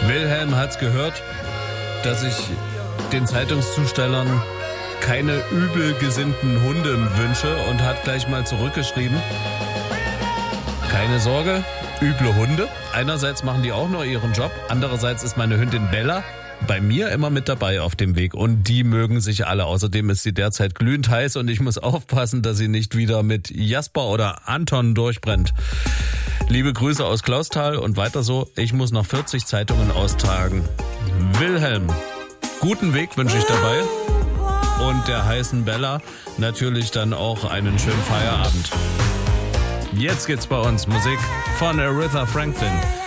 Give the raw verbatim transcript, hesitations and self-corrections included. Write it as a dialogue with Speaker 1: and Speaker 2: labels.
Speaker 1: Wilhelm hat's gehört, dass ich den Zeitungszustellern keine übel gesinnten Hunde wünsche und hat gleich mal zurückgeschrieben. Keine Sorge, üble Hunde. Einerseits machen die auch nur ihren Job, andererseits ist meine Hündin Bella bei mir immer mit dabei auf dem Weg und die mögen sich alle. Außerdem ist sie derzeit glühend heiß und ich muss aufpassen, dass sie nicht wieder mit Jasper oder Anton durchbrennt. Liebe Grüße aus Clausthal und weiter so. Ich muss noch vierzig Zeitungen austragen. Wilhelm, guten Weg wünsche ich dabei und der heißen Bella natürlich dann auch einen schönen Feierabend. Jetzt geht's bei uns Musik von Aretha Franklin.